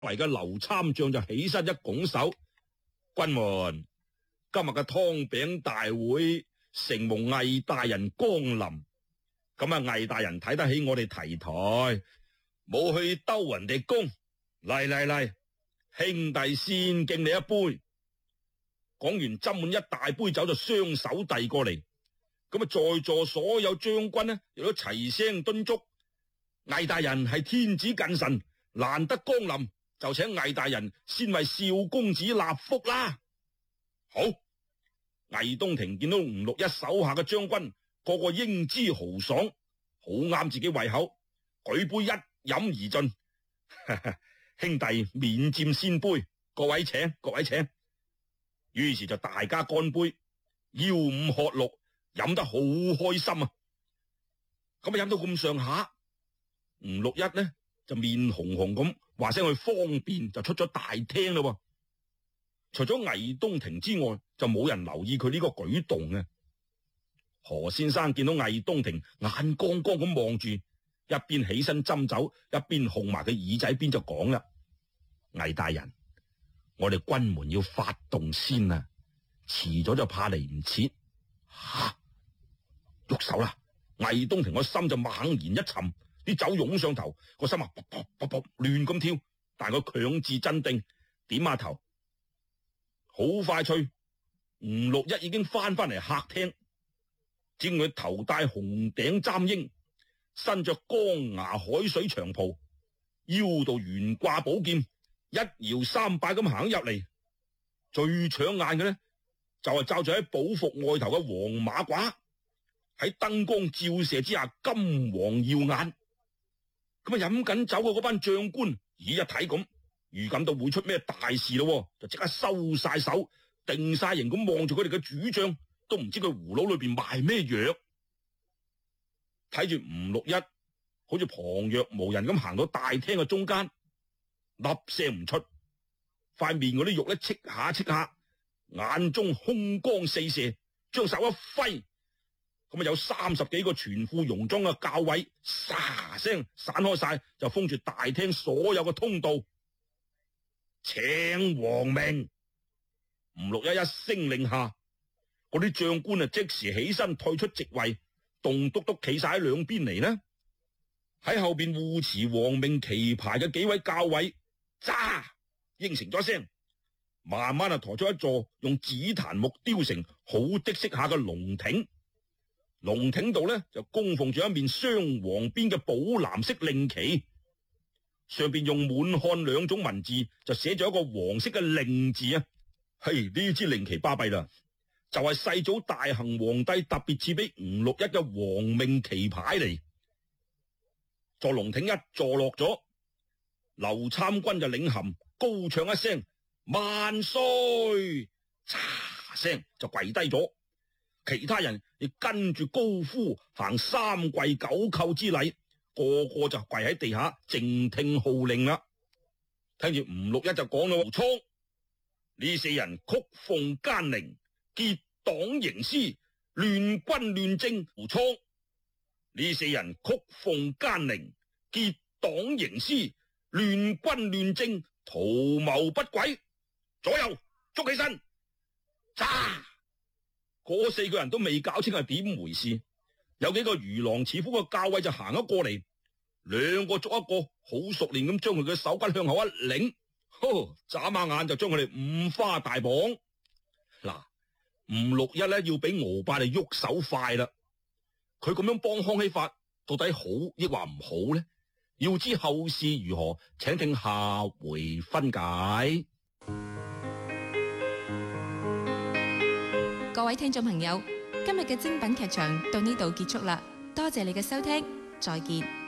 嚟嘅劉參將就起身一拱手：君們，今日嘅湯餅大會，承蒙魏大人光臨。咁啊，魏大人睇得起我哋提台，冇去兜人哋工。嚟，兄弟先敬你一杯。講完斟滿一大杯酒就雙手遞過嚟。咁啊，在座所有將軍呢，亦都齊聲敦促魏大人係天子近臣，難得光臨，就請魏大人先為少公子納福啦。好，魏東庭見到吳六一手下嘅將軍個個英姿豪爽，好啱自己胃口，舉杯一飲而盡。兄弟免佔先杯，各位請，各位請。於是就大家乾杯，吆五喝六，飲得好開心啊！咁啊飲到咁上下，吳六一呢就面紅紅咁，話聲去方便，就出咗大廳啦。除咗魏東庭之外，就冇人留意佢呢個舉動嘅。何先生見到魏東庭眼光光咁望住，一邊起身斟酒，一邊控埋佢耳仔邊就講啦：魏大人，我哋軍門要發動先啊，遲咗就怕嚟唔切。吓，喐手啦！魏東庭個心就猛然一沉，啲酒湧上頭，個心啊卜卜卜卜亂咁跳，但佢強自鎮定，點下頭。好快脆，吳六一已經翻嚟客廳，見佢頭戴紅頂簪纓，身着江崖海水長袍，腰度懸掛寶劍，一搖三擺咁行入嚟。最搶眼嘅呢，就係罩住喺寶服外頭嘅黃馬褂，喺燈光照射之下金黃耀眼。咁啊飲緊酒嘅嗰班將官，咦一睇咁，預感到會出咩大事咯，就即刻收晒手，定晒形咁望住佢哋嘅主將，都唔知佢葫蘆裏邊賣咩藥。睇住吳六一好似旁若無人咁行到大廳嘅中間，粒聲唔出，塊面嗰啲肉咧戚下戚下，眼中凶光四射，將手一揮，咁啊有30幾個全副戎裝嘅校尉，沙聲散開晒，就封住大廳所有嘅通道。請皇命！吳六一一聲令下，嗰啲將官啊即時起身退出席位，棟篤篤企晒喺兩邊嚟呢。喺後邊護持皇命旗牌嘅幾位校尉，喳應承咗聲，慢慢啊抬出一座用紫檀木雕成好的式下嘅龍艇。龍艇度呢就供奉住一面雙黃邊嘅寶藍色令旗，上邊用滿漢兩種文字就寫咗一個黃色嘅令字啊！嘿，呢支令旗巴閉啦，就係世祖大行皇帝特別賜俾吳六一嘅皇命旗牌嚟。座龍艇一坐落咗，劉參軍就領銜高唱一聲萬歲，嚓聲就跪低咗。其他人亦跟住高呼行三跪九叩之禮，個個就跪喺地下靜聽號令啦。聽住吳六一就講到：錯，呢四人曲鳳奸佞，結黨營私，亂軍亂政。胡錯，呢四人曲鳳奸佞，結黨營私，亂軍亂政，圖謀不軌。左右捉起身，揸！嗰四個人都未搞清係點回事，有幾個如狼似虎嘅校尉就行咗過嚟，兩個捉一個，好熟練咁將佢嘅手骨向後一擰，眨下眼就將佢哋五花大綁。嗱，吳六一咧要比敖八嚟喐手快啦，佢咁樣幫康熙發到底好抑或唔好呢？要知後事如何，請聽下回分解。 各位聽眾朋友，今日嘅精品劇場到呢度結束啦，多謝你嘅收聽，再見。